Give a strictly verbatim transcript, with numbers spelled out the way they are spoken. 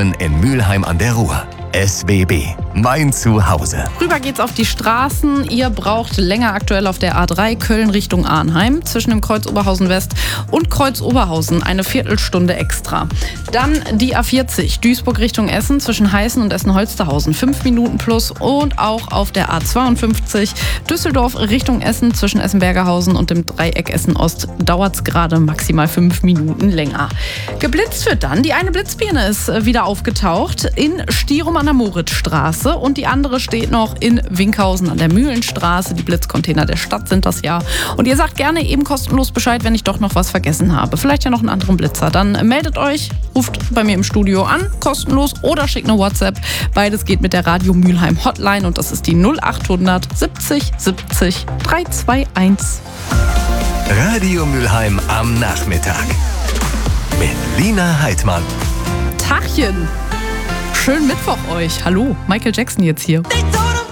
Unternehmen in Mülheim an der Ruhr. S B B, mein Zuhause. Rüber geht's auf die Straßen. Ihr braucht länger aktuell auf der A drei Köln Richtung Arnheim zwischen dem Kreuz Oberhausen West und Kreuz Oberhausen eine Viertelstunde extra. Dann die A vierzig Duisburg Richtung Essen zwischen Heißen und Essen-Holsterhausen fünf Minuten plus und auch auf der A zweiundfünfzig Düsseldorf Richtung Essen zwischen Essen-Bergerhausen und dem Dreieck Essen-Ost dauert's gerade maximal fünf Minuten länger. Geblitzt wird dann. Die eine Blitzbirne ist wieder aufgetaucht in Stierum an der Moritzstraße und die andere steht noch in Winkhausen an der Mühlenstraße. Die Blitzcontainer der Stadt sind das ja. Und ihr sagt gerne eben kostenlos Bescheid, wenn ich doch noch was vergessen habe. Vielleicht ja noch einen anderen Blitzer. Dann meldet euch, ruft bei mir im Studio an, kostenlos, oder schickt eine WhatsApp. Beides geht mit der Radio Mülheim Hotline und das ist die null achthundert siebzig siebzig drei zwei eins. Radio Mülheim am Nachmittag mit Lina Heidmann. Tachchen! Schönen Mittwoch euch. Hallo, Michael Jackson jetzt hier.